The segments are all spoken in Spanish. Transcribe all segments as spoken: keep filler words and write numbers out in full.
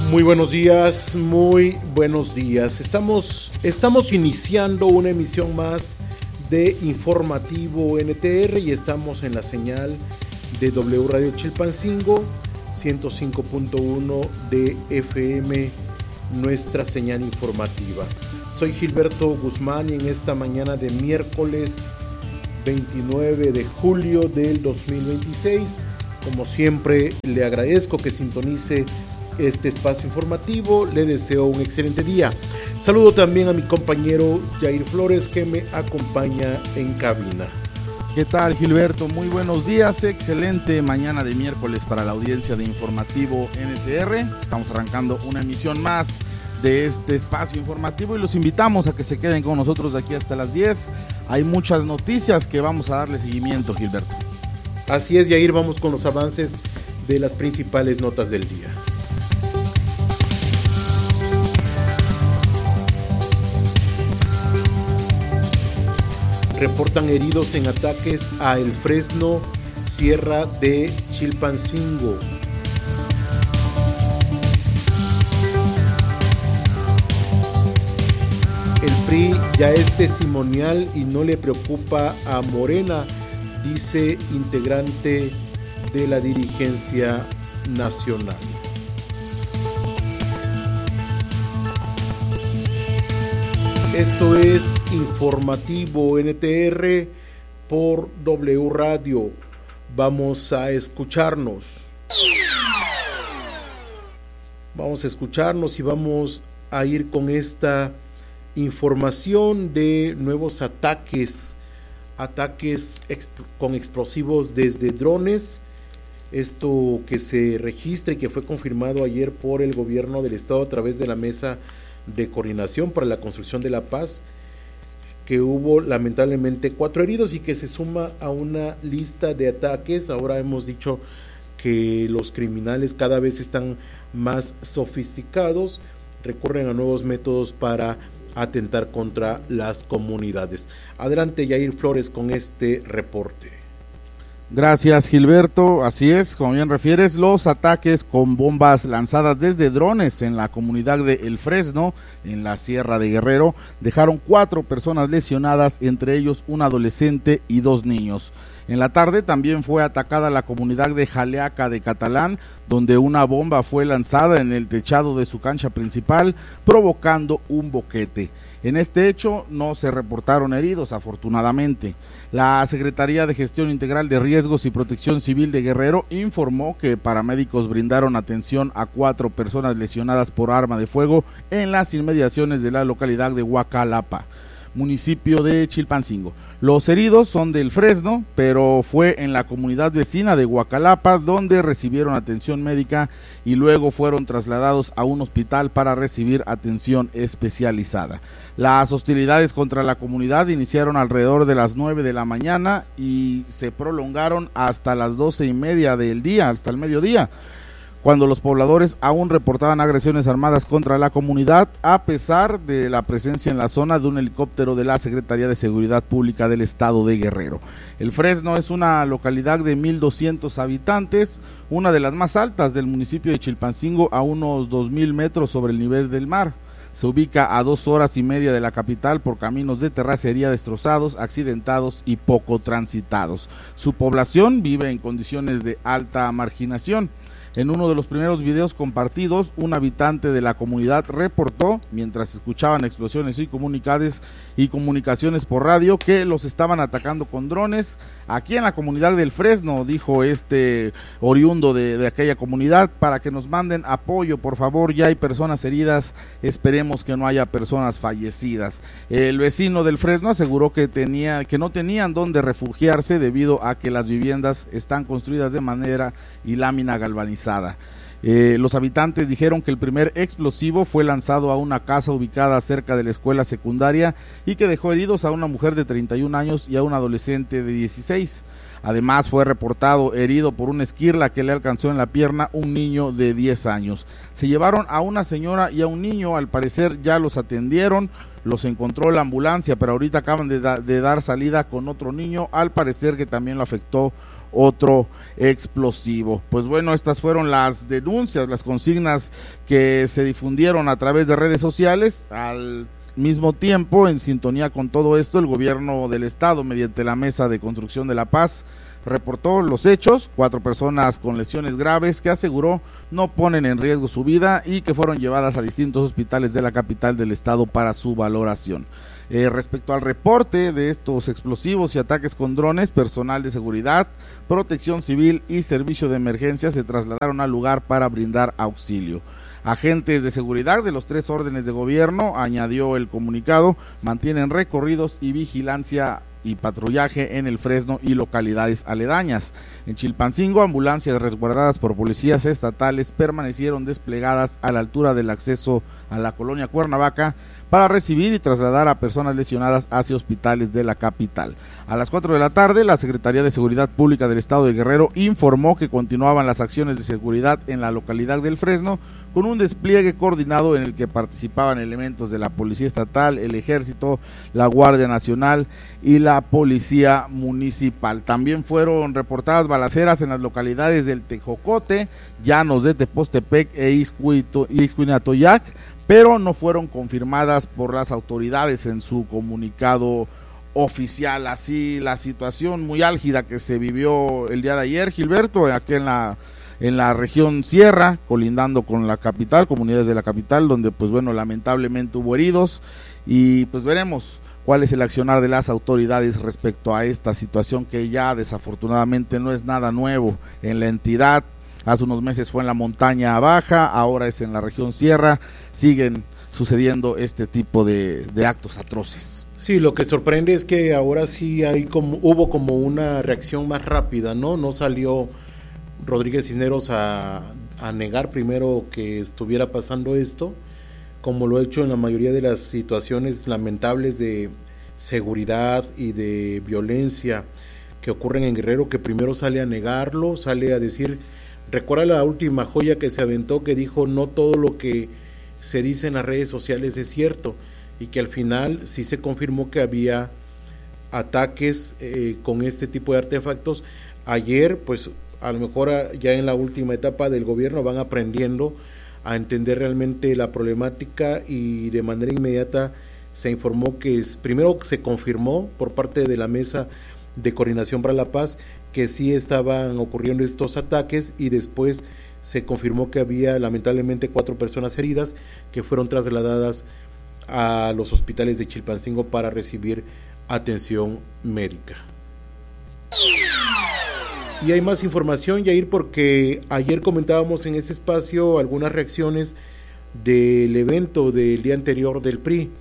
Muy buenos días, muy buenos días. Estamos, estamos iniciando una emisión más de Informativo N T R y estamos en la señal de W Radio Chilpancingo, ciento cinco punto uno de F M, nuestra señal informativa. Soy Gilberto Guzmán y en esta mañana de miércoles veintinueve de julio del dos mil veintiséis, como siempre, le agradezco que sintonice este espacio informativo, le deseo un excelente día. Saludo también a mi compañero Jair Flores, que me acompaña en cabina. ¿Qué tal, Gilberto? Muy buenos días, excelente mañana de miércoles para la audiencia de Informativo N T R. Estamos arrancando una emisión más de este espacio informativo y los invitamos a que se queden con nosotros de aquí hasta las diez. Hay muchas noticias que vamos a darle seguimiento, Gilberto. Así es, Jair, vamos con los avances de las principales notas del día. Reportan heridos en ataques a El Fresno, Sierra de Chilpancingo. El P R I ya es testimonial y no le preocupa a Morena, dice integrante de la dirigencia nacional. Esto es Informativo N T R por W Radio. Vamos a escucharnos. Vamos a escucharnos y vamos a ir con esta información de nuevos ataques, ataques exp- con explosivos desde drones. Esto que se registra y que fue confirmado ayer por el gobierno del estado a través de la mesa de coordinación para la construcción de la paz, que hubo lamentablemente cuatro heridos y que se suma a una lista de ataques. Ahora hemos dicho que los criminales cada vez están más sofisticados, recurren a nuevos métodos para atentar contra las comunidades. Adelante, Jair Flores, con este reporte. Gracias, Gilberto. Así es, como bien refieres, los ataques con bombas lanzadas desde drones en la comunidad de El Fresno, en la Sierra de Guerrero, dejaron cuatro personas lesionadas, entre ellos un adolescente y dos niños. En la tarde también fue atacada la comunidad de Jaleaca de Catalán, donde una bomba fue lanzada en el techado de su cancha principal, provocando un boquete. En este hecho no se reportaron heridos, afortunadamente. La Secretaría de Gestión Integral de Riesgos y Protección Civil de Guerrero informó que paramédicos brindaron atención a cuatro personas lesionadas por arma de fuego en las inmediaciones de la localidad de Huacalapa, municipio de Chilpancingo. Los heridos son del Fresno, pero fue en la comunidad vecina de Huacalapa donde recibieron atención médica y luego fueron trasladados a un hospital para recibir atención especializada. Las hostilidades contra la comunidad iniciaron alrededor de las nueve de la mañana y se prolongaron hasta las doce y media del día, hasta el mediodía, cuando los pobladores aún reportaban agresiones armadas contra la comunidad, a pesar de la presencia en la zona de un helicóptero de la Secretaría de Seguridad Pública del Estado de Guerrero. El Fresno es una localidad de mil doscientos habitantes, una de las más altas del municipio de Chilpancingo, a unos dos mil metros sobre el nivel del mar. Se ubica a dos horas y media de la capital por caminos de terracería destrozados, accidentados y poco transitados. Su población vive en condiciones de alta marginación. En uno de los primeros videos compartidos, un habitante de la comunidad reportó, mientras escuchaban explosiones y comunicaciones, y comunicaciones por radio, que los estaban atacando con drones. Aquí en la comunidad del Fresno, dijo este oriundo de, de aquella comunidad, para que nos manden apoyo, por favor, ya hay personas heridas, esperemos que no haya personas fallecidas. El vecino del Fresno aseguró que, tenía, que no tenían dónde refugiarse debido a que las viviendas están construidas de madera y lámina galvanizada. Eh, los habitantes dijeron que el primer explosivo fue lanzado a una casa ubicada cerca de la escuela secundaria y que dejó heridos a una mujer de treinta y un años y a un adolescente de dieciséis. Además fue reportado herido por una esquirla que le alcanzó en la pierna un niño de diez años. Se llevaron a una señora y a un niño, al parecer ya los atendieron, los encontró la ambulancia, pero ahorita acaban de, da, de dar salida con otro niño, al parecer que también lo afectó otro explosivo. Pues bueno, estas fueron las denuncias, las consignas que se difundieron a través de redes sociales. Al mismo tiempo, en sintonía con todo esto, el gobierno del estado, mediante la Mesa de Construcción de la Paz, reportó los hechos, cuatro personas con lesiones graves que aseguró no ponen en riesgo su vida y que fueron llevadas a distintos hospitales de la capital del estado para su valoración. Eh, respecto al reporte de estos explosivos y ataques con drones, personal de seguridad, protección civil y servicio de emergencia se trasladaron al lugar para brindar auxilio. Agentes de seguridad de los tres órdenes de gobierno, añadió el comunicado, mantienen recorridos y vigilancia y patrullaje en el Fresno y localidades aledañas. En Chilpancingo, ambulancias resguardadas por policías estatales permanecieron desplegadas a la altura del acceso a la colonia Cuernavaca para recibir y trasladar a personas lesionadas hacia hospitales de la capital. A las cuatro de la tarde, la Secretaría de Seguridad Pública del Estado de Guerrero informó que continuaban las acciones de seguridad en la localidad del Fresno, con un despliegue coordinado en el que participaban elementos de la Policía Estatal, el Ejército, la Guardia Nacional y la Policía Municipal. También fueron reportadas balaceras en las localidades del Tejocote, Llanos de Tepostepec e Ixcuinatoyac, pero no fueron confirmadas por las autoridades en su comunicado oficial. Así la situación muy álgida que se vivió el día de ayer, Gilberto, aquí en la en la región Sierra, colindando con la capital, comunidades de la capital, donde pues bueno, lamentablemente hubo heridos, y pues veremos cuál es el accionar de las autoridades respecto a esta situación que ya desafortunadamente no es nada nuevo en la entidad. Hace unos meses fue en la montaña baja, ahora es en la región Sierra, siguen sucediendo este tipo de, de actos atroces. Sí, lo que sorprende es que ahora sí hay como, hubo como una reacción más rápida, ¿no? No salió Rodríguez Cisneros a, a negar primero que estuviera pasando esto, como lo ha hecho en la mayoría de las situaciones lamentables de seguridad y de violencia que ocurren en Guerrero, que primero sale a negarlo, sale a decir, recuerda la última joya que se aventó, que dijo no todo lo que se dice en las redes sociales es cierto, y que al final sí se confirmó que había ataques eh, con este tipo de artefactos. Ayer pues a lo mejor ya en la última etapa del gobierno van aprendiendo a entender realmente la problemática, y de manera inmediata se informó que es, primero se confirmó por parte de la Mesa de Coordinación para la Paz que sí estaban ocurriendo estos ataques, y después se confirmó que había lamentablemente cuatro personas heridas que fueron trasladadas a los hospitales de Chilpancingo para recibir atención médica. Y hay más información, Yair, porque ayer comentábamos en ese espacio algunas reacciones del evento del día anterior del P R I,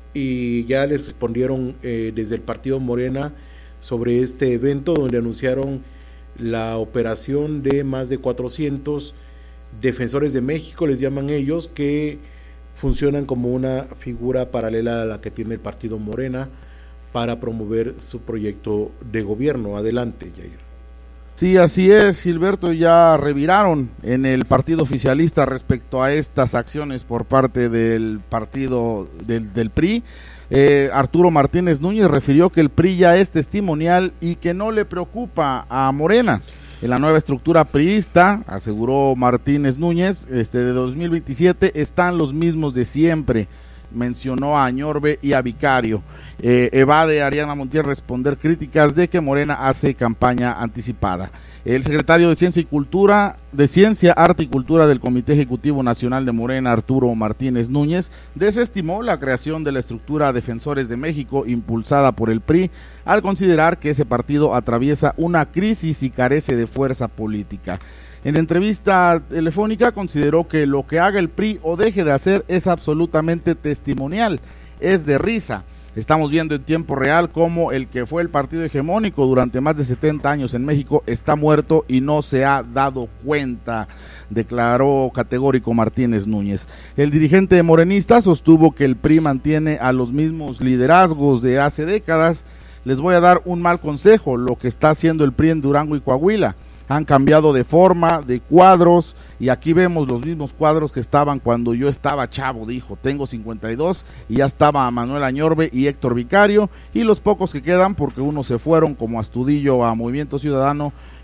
y ya les respondieron eh, desde el partido Morena sobre este evento, donde anunciaron la operación de más de cuatrocientos defensores de México, les llaman ellos, que funcionan como una figura paralela a la que tiene el partido Morena para promover su proyecto de gobierno. Adelante, Yair. Sí, así es, Gilberto, ya reviraron en el partido oficialista respecto a estas acciones por parte del partido del, del P R I. Eh, Arturo Martínez Núñez refirió que el P R I ya es testimonial y que no le preocupa a Morena. En la nueva estructura priista, aseguró Martínez Núñez, este de dos mil veintisiete están los mismos de siempre. Mencionó a Añorbe y a Vicario. Eh, evade Ariana Montiel responder críticas de que Morena hace campaña anticipada. El secretario de Ciencia y Cultura, de Ciencia, Arte y Cultura del Comité Ejecutivo Nacional de Morena, Arturo Martínez Núñez, desestimó la creación de la estructura Defensores de México impulsada por el P R I, al considerar que ese partido atraviesa una crisis y carece de fuerza política. En entrevista telefónica consideró que lo que haga el P R I o deje de hacer es absolutamente testimonial, es de risa. Estamos viendo en tiempo real cómo el que fue el partido hegemónico durante más de setenta años en México está muerto y no se ha dado cuenta, declaró categórico Martínez Núñez. El dirigente morenista sostuvo que el P R I mantiene a los mismos liderazgos de hace décadas. Les voy a dar un mal consejo, lo que está haciendo el P R I en Durango y Coahuila. Han cambiado de forma, de cuadros, y aquí vemos los mismos cuadros que estaban cuando yo estaba chavo, dijo. Tengo cincuenta y dos y ya estaba Manuel Añorbe y Héctor Vicario, y los pocos que quedan, porque unos se fueron como Astudillo a Movimiento Ciudadano,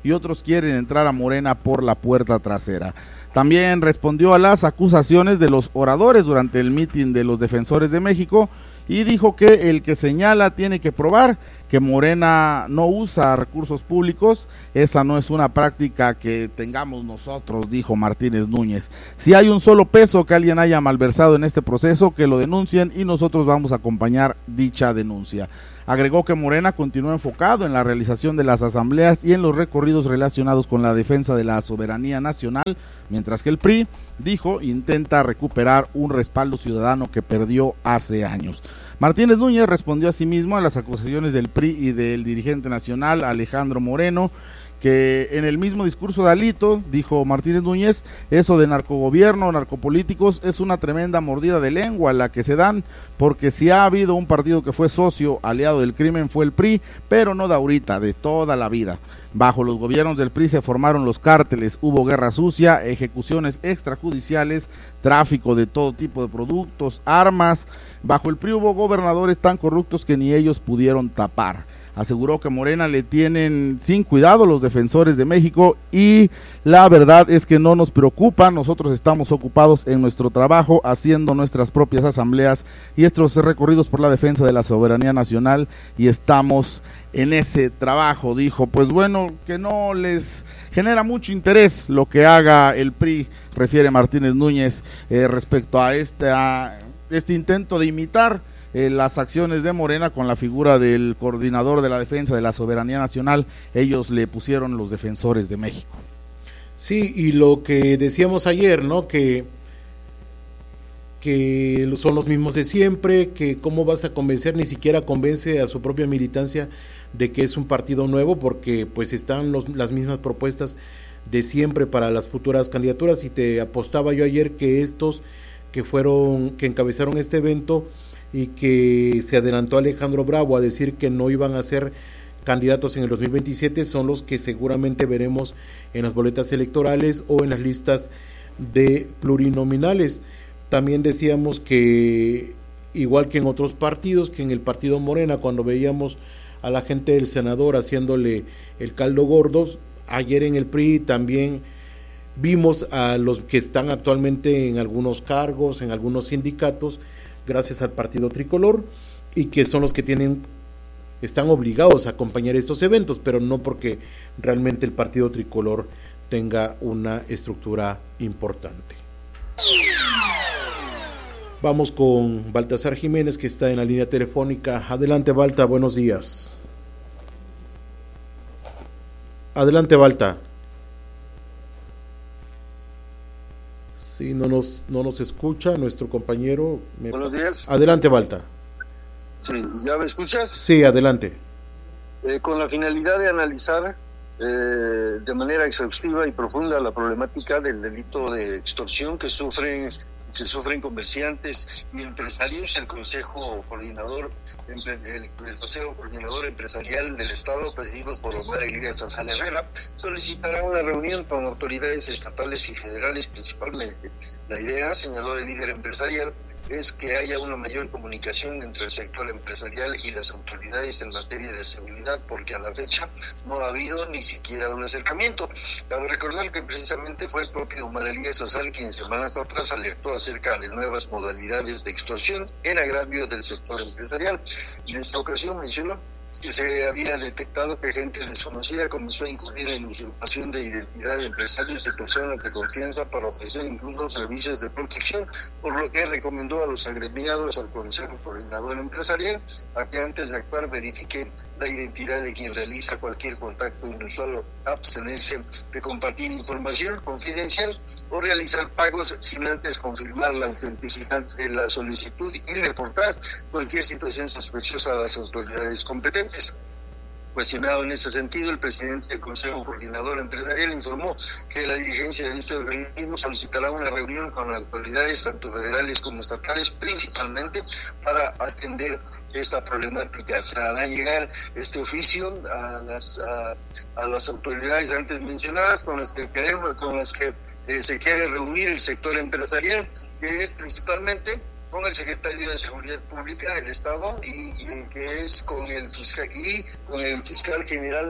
y otros quieren entrar a Morena por la puerta trasera. También respondió a las acusaciones de los oradores durante el mitin de los Defensores de México y dijo que el que señala tiene que probar que Morena no usa recursos públicos. Esa no es una práctica que tengamos nosotros, dijo Martínez Núñez. Si hay un solo peso que alguien haya malversado en este proceso, que lo denuncien y nosotros vamos a acompañar dicha denuncia. Agregó que Morena continúa enfocado en la realización de las asambleas y en los recorridos relacionados con la defensa de la soberanía nacional, mientras que el P R I, dijo, intenta recuperar un respaldo ciudadano que perdió hace años. Martínez Núñez respondió asimismo a las acusaciones del P R I y del dirigente nacional Alejandro Moreno, que en el mismo discurso de Alito, dijo Martínez Núñez, eso de narcogobierno, narcopolíticos, es una tremenda mordida de lengua la que se dan, porque si ha habido un partido que fue socio, aliado del crimen, fue el P R I, pero no de ahorita, de toda la vida. Bajo los gobiernos del P R I se formaron los cárteles, hubo guerra sucia, ejecuciones extrajudiciales, tráfico de todo tipo de productos, armas. Bajo el P R I hubo gobernadores tan corruptos que ni ellos pudieron tapar. Aseguró que Morena le tienen sin cuidado los Defensores de México y la verdad es que no nos preocupa, nosotros estamos ocupados en nuestro trabajo, haciendo nuestras propias asambleas y estos recorridos por la defensa de la soberanía nacional y estamos en ese trabajo, dijo. Pues bueno, que no les genera mucho interés lo que haga el P R I, refiere Martínez Núñez, eh, respecto a este, a este intento de imitar Eh, las acciones de Morena con la figura del coordinador de la defensa de la soberanía nacional. Ellos le pusieron los Defensores de México. Sí, y lo que decíamos ayer, ¿no? Que, que son los mismos de siempre, que cómo vas a convencer, ni siquiera convence a su propia militancia de que es un partido nuevo, porque pues están los, las mismas propuestas de siempre para las futuras candidaturas, y te apostaba yo ayer que estos que fueron, que encabezaron este evento y que se adelantó Alejandro Bravo a decir que no iban a ser candidatos en el dos mil veintisiete, son los que seguramente veremos en las boletas electorales o en las listas de plurinominales. También decíamos que, igual que en otros partidos, que en el partido Morena, cuando veíamos a la gente del senador haciéndole el caldo gordo, ayer en el P R I también vimos a los que están actualmente en algunos cargos, en algunos sindicatos, gracias al partido tricolor, y que son los que tienen, están obligados a acompañar estos eventos, pero no porque realmente el partido tricolor tenga una estructura importante. Vamos con Baltasar Jiménez, que está en la línea telefónica. Adelante, Balta, buenos días. Adelante, Balta. Sí, no nos, no nos escucha nuestro compañero. Me... Buenos días. Adelante, Balta. Sí, ¿ya me escuchas? Sí, adelante. Eh, con la finalidad de analizar eh, de manera exhaustiva y profunda la problemática del delito de extorsión que sufren que sufren comerciantes y empresarios, el Consejo Coordinador el, el Consejo Coordinador Empresarial del Estado, presidido por Omar Elías Azal Herrera, solicitará una reunión con autoridades estatales y federales principalmente. La idea, señaló el líder empresarial, es que haya una mayor comunicación entre el sector empresarial y las autoridades en materia de seguridad, porque a la fecha no ha habido ni siquiera un acercamiento. Cabe recordar que precisamente fue el propio Omar Elías Azal quien semanas atrás alertó acerca de nuevas modalidades de extorsión en agravio del sector empresarial. En esta ocasión mencionó que se había detectado que gente desconocida comenzó a incurrir en usurpación de identidad de empresarios y personas de confianza para ofrecer incluso servicios de protección, por lo que recomendó a los agremiados al Consejo Coordinador Empresarial a que antes de actuar verifiquen la identidad de quien realiza cualquier contacto inusual o abstenerse de compartir información confidencial o realizar pagos sin antes confirmar la autenticidad de la solicitud y reportar cualquier situación sospechosa a las autoridades competentes. Cuestionado en este sentido, el presidente del Consejo Coordinador Empresarial informó que la dirigencia de este organismo solicitará una reunión con las autoridades, tanto federales como estatales, principalmente para atender esta problemática. Se hará llegar este oficio a las a, a las autoridades antes mencionadas, con las que queremos, con las que eh, se quiere reunir el sector empresarial, que es principalmente con el secretario de Seguridad Pública del Estado y, y que es con el fiscal y con el fiscal general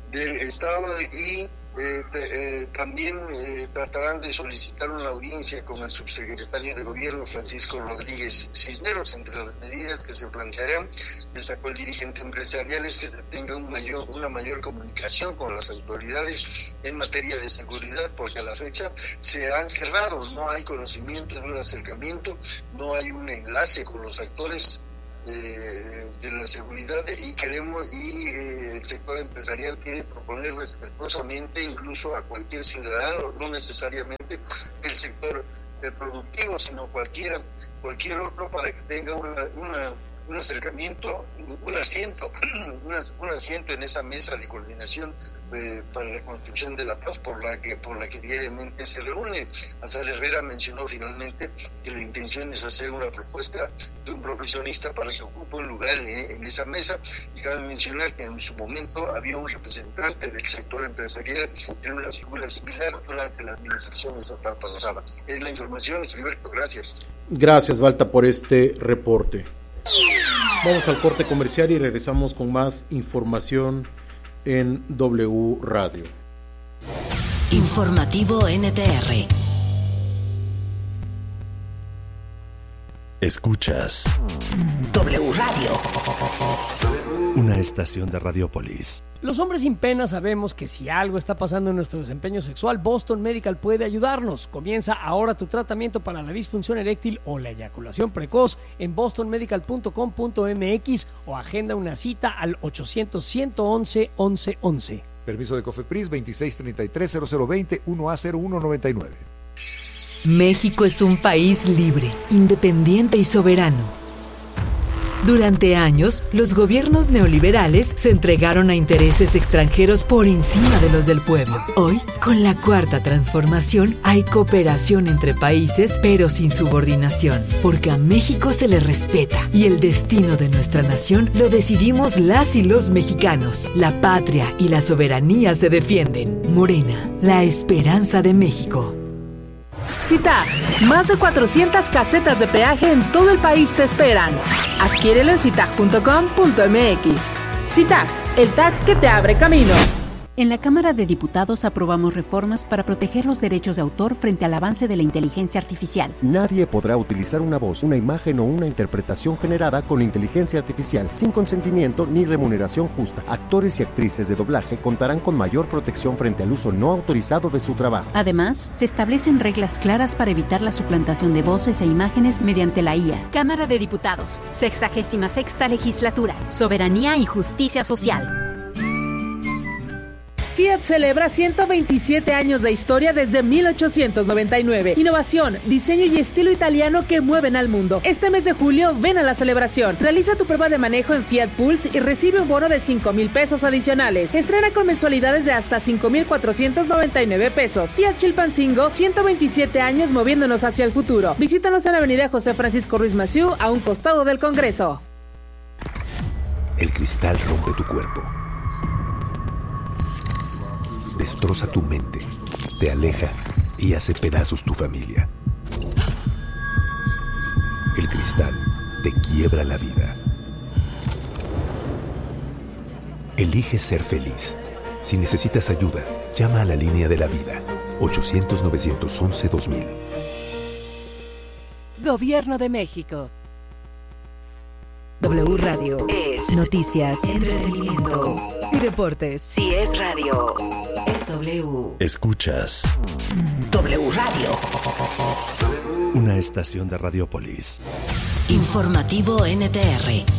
del Estado y Eh, eh, también eh, tratarán de solicitar una audiencia con el subsecretario de Gobierno, Francisco Rodríguez Cisneros. Entre las medidas que se plantearán, destacó el dirigente empresarial, es que se tenga un mayor, una mayor comunicación con las autoridades en materia de seguridad, porque a la fecha se han cerrado, no hay conocimiento de un acercamiento, no hay un enlace con los actores De, de la seguridad, y queremos y eh, el sector empresarial quiere proponer respetuosamente incluso a cualquier ciudadano, no necesariamente el sector eh, productivo, sino cualquiera cualquier otro, para que tenga una, una un acercamiento, un asiento, un asiento en esa mesa de coordinación eh, para la construcción de la paz por la que por la que diariamente se reúne. Azar Herrera mencionó finalmente que la intención es hacer una propuesta de un profesionista para que ocupe un lugar en, en esa mesa, y cabe mencionar que en su momento había un representante del sector empresarial en una figura similar durante la administración estatal pasada. Es la información, Gilberto, gracias. Gracias, Balta, por este reporte. Vamos al corte comercial y regresamos con más información en W Radio. Informativo N T R. Escuchas W Radio, una estación de Radiopolis. Los hombres sin pena sabemos que si algo está pasando en nuestro desempeño sexual, Boston Medical puede ayudarnos. Comienza ahora tu tratamiento para la disfunción eréctil o la eyaculación precoz en boston medical punto com punto m x o agenda una cita al ochocientos, ciento once, once once. Permiso de COFEPRIS veintiséis treinta y tres cero cero veinte uno A cero uno noventa y nueve. México es un país libre, independiente y soberano. Durante años, los gobiernos neoliberales se entregaron a intereses extranjeros por encima de los del pueblo. Hoy, con la Cuarta Transformación, hay cooperación entre países, pero sin subordinación, porque a México se le respeta y el destino de nuestra nación lo decidimos las y los mexicanos. La patria y la soberanía se defienden. Morena, la esperanza de México. CITAG, más de cuatrocientas casetas de peaje en todo el país te esperan. Adquiérelo en citag punto com punto m x. CITAG, el tag que te abre camino. En la Cámara de Diputados aprobamos reformas para proteger los derechos de autor frente al avance de la inteligencia artificial. Nadie podrá utilizar una voz, una imagen o una interpretación generada con inteligencia artificial sin consentimiento ni remuneración justa. Actores y actrices de doblaje contarán con mayor protección frente al uso no autorizado de su trabajo. Además, se establecen reglas claras para evitar la suplantación de voces e imágenes mediante la I A. Cámara de Diputados, sexagésima sexta legislatura, soberanía y justicia social. Fiat celebra ciento veintisiete años de historia desde mil ochocientos noventa y nueve. Innovación, diseño y estilo italiano que mueven al mundo. Este mes de julio, ven a la celebración. Realiza tu prueba de manejo en Fiat Pulse y recibe un bono de cinco mil pesos adicionales. Estrena con mensualidades de hasta cinco mil cuatrocientos noventa y nueve pesos. Fiat Chilpancingo, ciento veintisiete años moviéndonos hacia el futuro. Visítanos en la avenida José Francisco Ruiz Massieu, a un costado del Congreso. El cristal rompe tu cuerpo. Destroza tu mente, te aleja y hace pedazos tu familia. El cristal te quiebra la vida. Elige ser feliz. Si necesitas ayuda, llama a la línea de la vida, ochocientos, novecientos once, dos mil. Gobierno de México. W Radio es noticias, entretenimiento y deportes. Si es radio, es W. Escuchas W Radio, una estación de Radiopolis. Informativo N T R.